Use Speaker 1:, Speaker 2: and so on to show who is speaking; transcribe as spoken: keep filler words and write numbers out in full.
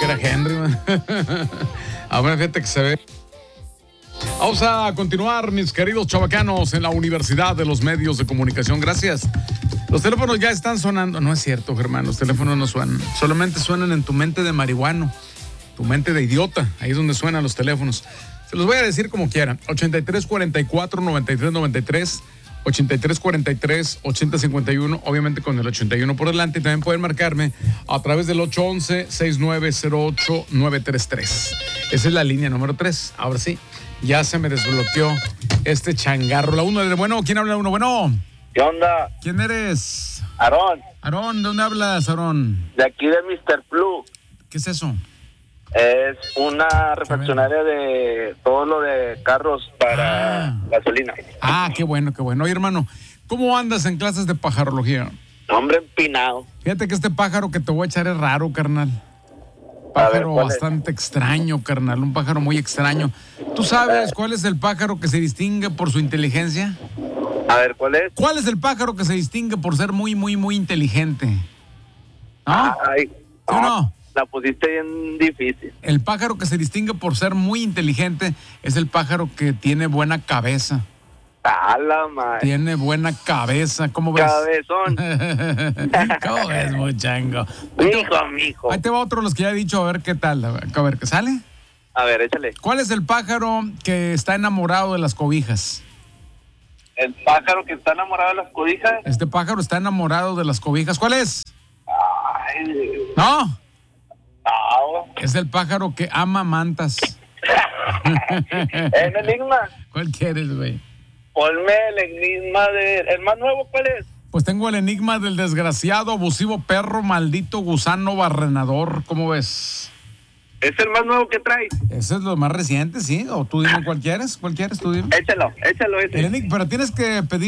Speaker 1: que era Henry, man. Ahora fíjate que se ve. Vamos a continuar, mis queridos chavacanos, en la Universidad de los Medios de Comunicación. Gracias. Los teléfonos ya están sonando. No es cierto, Germán, los teléfonos no suenan. Solamente suenan en tu mente de marihuano, tu mente de idiota. Ahí es donde suenan los teléfonos. Se los voy a decir como quieran. ochenta y tres cuarenta y cuatro noventa y tres noventa y tres, ochenta y tres cuarenta y tres ochenta cincuenta y uno, obviamente con el ochenta y uno por delante. Y también pueden marcarme a través del ocho once, sesenta y nueve cero ocho, nueve tres tres. Esa es la línea número tres. Ahora sí, ya se me desbloqueó este changarro. La uno, bueno, ¿quién habla uno? Bueno.
Speaker 2: ¿Qué onda?
Speaker 1: ¿Quién eres?
Speaker 2: Aarón.
Speaker 1: Aarón, ¿de dónde hablas, Aarón?
Speaker 2: De aquí de mister Blue.
Speaker 1: ¿Qué es eso?
Speaker 2: Es una refaccionaria de todo lo de carros para
Speaker 1: ah.
Speaker 2: gasolina.
Speaker 1: Ah, qué bueno, qué bueno. Oye, hermano, ¿cómo andas en clases de pajarología?
Speaker 2: Hombre empinado.
Speaker 1: Fíjate que este pájaro que te voy a echar es raro, carnal. Pájaro
Speaker 2: ver,
Speaker 1: bastante es? extraño, carnal. Un pájaro muy extraño. ¿Tú sabes
Speaker 2: eh.
Speaker 1: cuál es el pájaro que se distingue por su inteligencia?
Speaker 2: A ver, ¿cuál es?
Speaker 1: ¿Cuál es el pájaro que se distingue por ser muy, muy, muy inteligente? ¿No?
Speaker 2: Ay,
Speaker 1: ¿Sí o no?
Speaker 2: La pusiste bien difícil.
Speaker 1: El pájaro que se distingue por ser muy inteligente es el pájaro que tiene buena cabeza.
Speaker 2: ¡A la madre!
Speaker 1: Tiene buena cabeza, ¿cómo ves?
Speaker 2: Cabezón.
Speaker 1: ¿Cómo ves, muchango?
Speaker 2: Mijo, mijo.
Speaker 1: Ahí te va otro de los que ya he dicho, a ver qué tal, a ver, a ver qué sale.
Speaker 2: A ver, échale.
Speaker 1: ¿Cuál es el pájaro que está enamorado de las cobijas?
Speaker 2: El pájaro que está enamorado de las cobijas.
Speaker 1: Este pájaro está enamorado de las cobijas. ¿Cuál es?
Speaker 2: Ay.
Speaker 1: ¿No?
Speaker 2: No.
Speaker 1: Es el pájaro que ama mantas.
Speaker 2: ¿El enigma?
Speaker 1: ¿Cuál quieres, güey?
Speaker 2: Ponme el enigma de... ¿El más nuevo cuál es?
Speaker 1: Pues tengo el enigma del desgraciado, abusivo perro, maldito gusano barrenador. ¿Cómo ves?
Speaker 2: ¿Es el más nuevo que traes?
Speaker 1: Ese es lo más reciente, sí. O tú dime cuál quieres. ¿Cuál quieres? Tú dime.
Speaker 2: Échalo, échalo ese.
Speaker 1: El enigma, pero tienes que pedir